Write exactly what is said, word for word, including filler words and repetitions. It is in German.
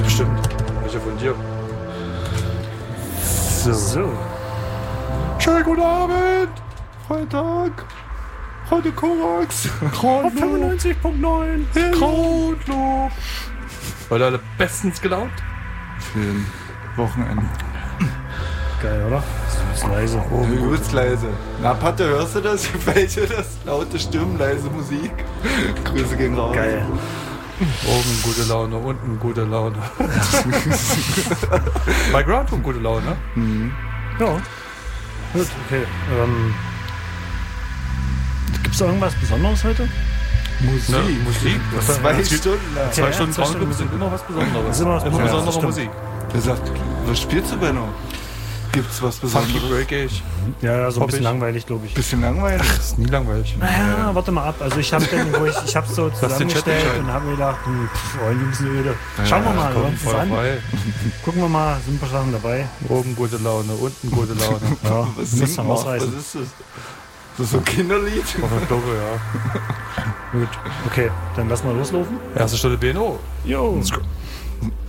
Bestimmt. Welche von dir? So. so. Schönen guten Abend! Freitag! Heute Korax! fünfundneunzig Komma neun! Krautlob! Heute alle bestens gelaunt? Für ein Wochenende. Geil, oder? Das ist leise. Oh, übelst leise. Na, Patte, hörst du das? Gefällt dir das? Laute Stimmen, leise Musik. Grüße gehen raus. Geil. Oben gute Laune, unten gute Laune. Bei Groundhog gute Laune. Mhm. Ja. Gut, okay. Ähm, Gibt es irgendwas Besonderes heute? Musik. Ne, Musik. Was zwei Stunden lang. Zwei ja, Stunden zwei Soundclub Stunden sind immer was Besonderes. Ist immer was immer Besonderes, besondere stimmt. Musik. Er sagt, was spielst du, Benno? Gibt's was Funky Besonderes? breakig. Ja, ja, so ein Hopp bisschen ich. langweilig, glaube ich. Bisschen langweilig? Das ist nie langweilig. Naja, warte mal ab. Also ich habe dann, wo ich, ich habe so den Chat zusammengestellt entscheiden. und habe mir gedacht, hm, pff, oh, ein bisschen öde. Schauen wir Ja, mal, Komm, hören uns das voll an. frei. Gucken wir mal, sind ein paar Sachen dabei. Oben gute Laune, unten gute Laune. Ja, Was müssen singt wir man? Was ausreißen. ist das? Das ist so ein Kinderlied? Auf der Glocke, ja. Gut, okay, dann lassen wir loslaufen. Erste Stunde B N O. Jo. Let's go.